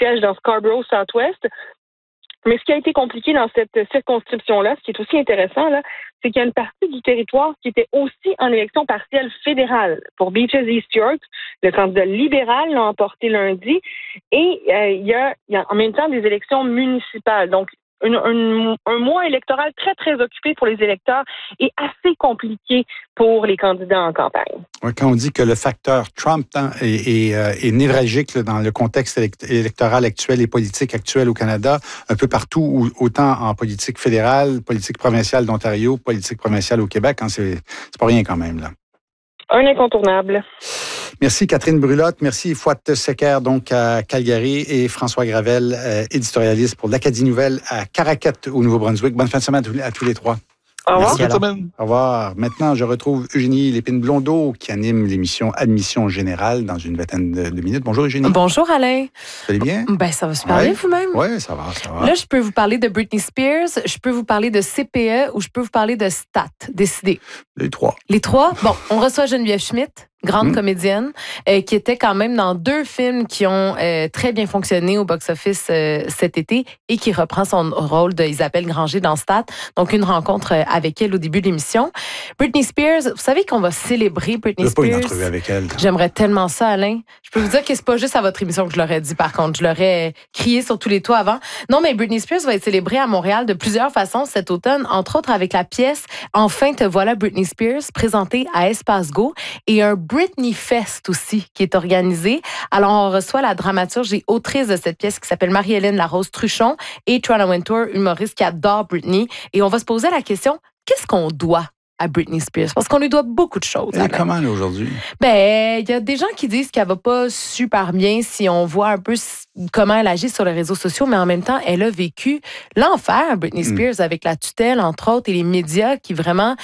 siège dans Scarborough Southwest. Mais ce qui a été compliqué dans cette circonscription-là, ce qui est aussi intéressant, là, c'est qu'il y a une partie du territoire qui était aussi en élection partielle fédérale. Pour Beaches East York, le candidat libéral l'a emporté lundi. Et il y a en même temps des élections municipales. Donc, un mois électoral très, très occupé pour les électeurs et assez compliqué pour les candidats en campagne. Oui, quand on dit que le facteur Trump est névralgique dans le contexte électoral actuel et politique actuel au Canada, un peu partout, autant en politique fédérale, politique provinciale d'Ontario, politique provinciale au Québec, c'est pas rien quand même, là. Un incontournable. Merci Catherine Brulotte, merci Fouad Secker donc à Calgary et François Gravel, éditorialiste pour l'Acadie Nouvelle à Caracat au Nouveau-Brunswick. Bonne fin de semaine à tous les trois. Au revoir. Merci, au revoir. Maintenant, je retrouve Eugénie Lépine-Blondeau qui anime l'émission Admission Générale dans une vingtaine de minutes. Bonjour Eugénie. Bonjour Alain. Vous allez bien? Ben, ça va super bien vous-même. Oui, ça va. Là, je peux vous parler de Britney Spears, je peux vous parler de CPE ou je peux vous parler de STAT. Décidez. Les trois. Les trois? Bon, on reçoit Geneviève Schmidt, grande comédienne, qui était quand même dans 2 films qui ont très bien fonctionné au box-office cet été et qui reprend son rôle d'Isabelle Granger dans STAT. Donc, une rencontre avec elle au début de l'émission. Britney Spears, vous savez qu'on va célébrer Britney Spears. Je veux pas une entrevue avec elle. J'aimerais tellement ça, Alain. Je peux vous dire que c'est pas juste à votre émission que je l'aurais dit, par contre. Je l'aurais crié sur tous les toits avant. Non, mais Britney Spears va être célébrée à Montréal de plusieurs façons cet automne, entre autres avec la pièce « Enfin te voilà Britney Spears » présentée à Espace Go et un Britney Fest aussi qui est organisé. Alors, on reçoit la dramaturge et autrice de cette pièce qui s'appelle Marie-Hélène Larose-Truchon et Trana Wintour, humoriste qui adore Britney. Et on va se poser la question, qu'est-ce qu'on doit à Britney Spears? Parce qu'on lui doit beaucoup de choses. Et comment, là, aujourd'hui? Ben, il y a des gens qui disent qu'elle va pas super bien si on voit un peu comment elle agit sur les réseaux sociaux, mais en même temps, elle a vécu l'enfer, Britney Spears, avec la tutelle, entre autres, et les médias qui vraiment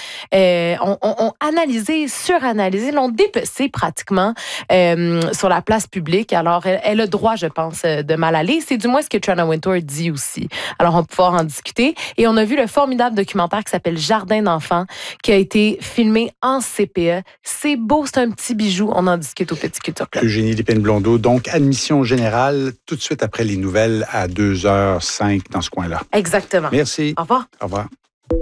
ont analysé, suranalysé, l'ont dépecé pratiquement sur la place publique. Alors, elle a droit, je pense, de mal aller. C'est du moins ce que Trana Wintour dit aussi. Alors, on peut pouvoir en discuter. Et on a vu le formidable documentaire qui s'appelle Jardin d'enfants, qui a été filmé en CPE. C'est beau, c'est un petit bijou. On en discute au Petit Culture Club. Eugénie Lépine-Blondeau, donc admission générale tout de suite après les nouvelles à 2h05 dans ce coin-là. Exactement. Merci. Au revoir. Au revoir.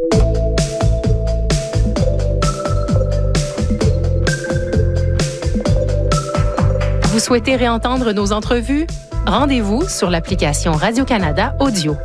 Vous souhaitez réentendre nos entrevues? Rendez-vous sur l'application Radio-Canada Audio.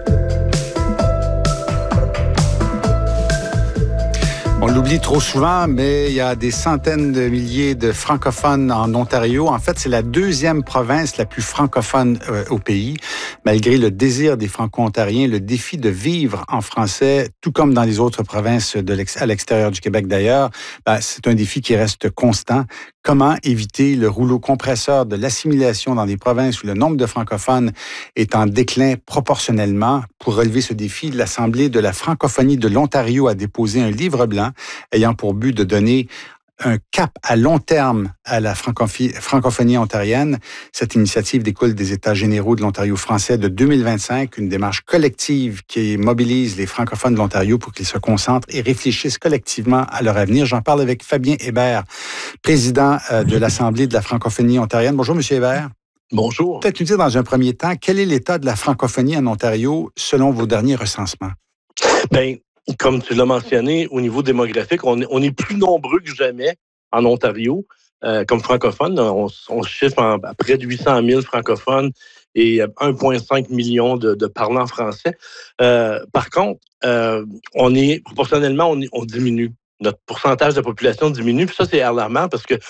On l'oublie trop souvent, mais il y a des centaines de milliers de francophones en Ontario. En fait, c'est la 2e province la plus francophone au pays. Malgré le désir des Franco-Ontariens, le défi de vivre en français, tout comme dans les autres provinces à l'extérieur du Québec d'ailleurs, c'est un défi qui reste constant. Comment éviter le rouleau compresseur de l'assimilation dans des provinces où le nombre de francophones est en déclin proportionnellement? Pour relever ce défi, l'Assemblée de la francophonie de l'Ontario a déposé un livre blanc ayant pour but de donner un cap à long terme à la francophonie ontarienne. Cette initiative découle des États généraux de l'Ontario français de 2025, une démarche collective qui mobilise les francophones de l'Ontario pour qu'ils se concentrent et réfléchissent collectivement à leur avenir. J'en parle avec Fabien Hébert, président de l'Assemblée de la francophonie ontarienne. Bonjour, M. Hébert. Bonjour. Peut-être nous dire dans un premier temps, quel est l'état de la francophonie en Ontario selon vos derniers recensements? Bien, comme tu l'as mentionné, au niveau démographique, on est plus nombreux que jamais en Ontario comme francophones. On chiffre à près de 800 000 francophones et 1,5 million de parlants français. Par contre, proportionnellement, on diminue. Notre pourcentage de population diminue. Puis ça, c'est alarmant parce que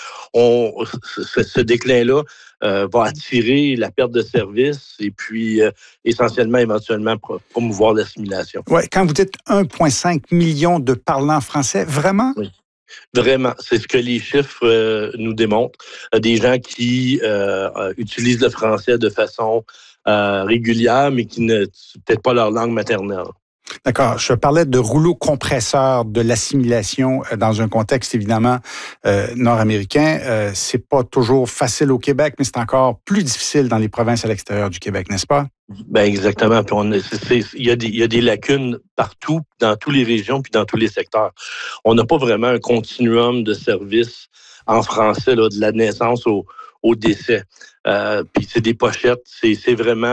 ce déclin-là va attirer la perte de services et puis essentiellement, éventuellement, promouvoir l'assimilation. Oui, quand vous dites 1,5 million de parlants français, vraiment? Oui. Vraiment, c'est ce que les chiffres nous démontrent. Des gens qui utilisent le français de façon régulière, mais qui ne c'est peut-être pas leur langue maternelle. D'accord. Je parlais de rouleau compresseur de l'assimilation dans un contexte évidemment nord-américain. C'est pas toujours facile au Québec, mais c'est encore plus difficile dans les provinces à l'extérieur du Québec, n'est-ce pas? Ben exactement. Puis il y a des lacunes partout, dans toutes les régions, puis dans tous les secteurs. On n'a pas vraiment un continuum de services en français là, de la naissance au décès. Puis c'est des pochettes. C'est vraiment